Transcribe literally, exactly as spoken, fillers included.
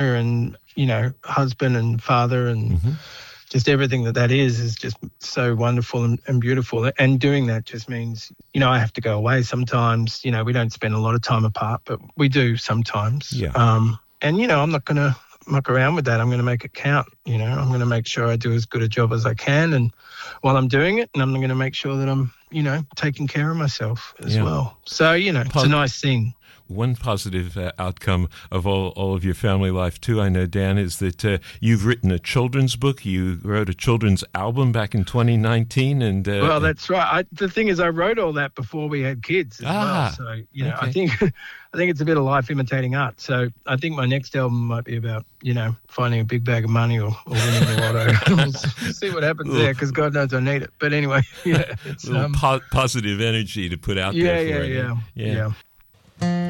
and, you know, husband and father and mm-hmm. just everything that that is is just so wonderful and, and beautiful. And doing that just means, you know, I have to go away sometimes. You know, we don't spend a lot of time apart, but we do sometimes. Yeah. Um, and, you know, I'm not going to muck around with that. I'm going to make it count. You know, I'm going to make sure I do as good a job as I can and while I'm doing it, and I'm going to make sure that I'm, you know, taking care of myself as yeah. well. So, you know, Pos- it's a nice thing. One positive uh, outcome of all, all of your family life, too, I know, Dan, is that uh, you've written a children's book. You wrote a children's album back in twenty nineteen. and uh, Well, that's right. I, the thing is, I wrote all that before we had kids as ah, well. So, you know, okay. I think I think it's a bit of life imitating art. So I think my next album might be about, you know, finding a big bag of money or, or winning the lotto. We'll see what happens little, there, because God knows I need it. But anyway, yeah. It's, a little um, po- positive energy to put out yeah, there for yeah, it. Yeah, yeah, yeah. yeah.